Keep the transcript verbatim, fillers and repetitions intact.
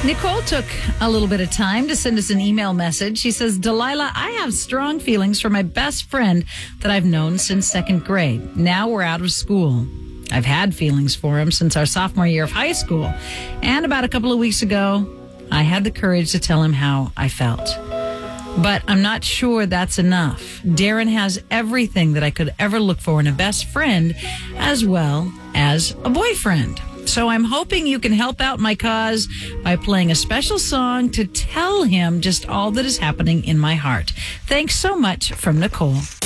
Nicole took a little bit of time to send us an email message. She says, Delilah, I have strong feelings for my best friend that I've known since second grade. Now we're out of school. I've had feelings for him since our sophomore year of high school. And about a couple of weeks ago, I had the courage to tell him how I felt. But I'm not sure that's enough. Darren has everything that I could ever look for in a best friend, as well as a boyfriend. So I'm hoping you can help out my cause by playing a special song to tell him just all that is happening in my heart. Thanks so much, from Nicole.